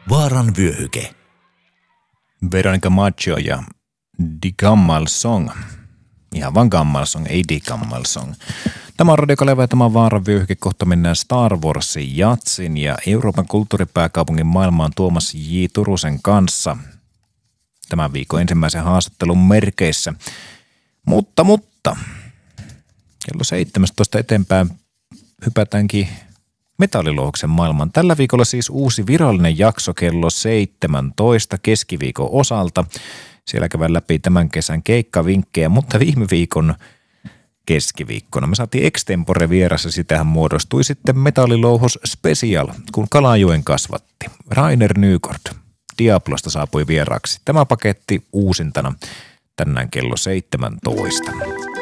Vaaran vyöhyke. Veronica Maggio ja Die Gammelsång. Ihan vaan Gammelsång, ei Die Gammelsång. Tämä on Radio Kaleva ja tämä on Vaaran vyöhyke. Kohta mennään Star Warsin, jatsin ja Euroopan kulttuuripääkaupungin maailmaan Tuomas J. Turusen kanssa. Tämän viikon ensimmäisen haastattelun merkeissä. Mutta, kello 17 eteenpäin hypätäänkin metallilouhoksen maailmaan. Tällä viikolla siis uusi virallinen jakso kello 17 keskiviikon osalta. Siellä käydään läpi tämän kesän keikkavinkkejä, mutta viime viikon keskiviikkona me saatiin extempore vieras ja sitähän muodostui sitten metallilouhos special, kun Kalajoen kasvatti. Rainer Nygård Diablosta saapui vieraaksi. Tämä paketti uusintana tänään kello 17.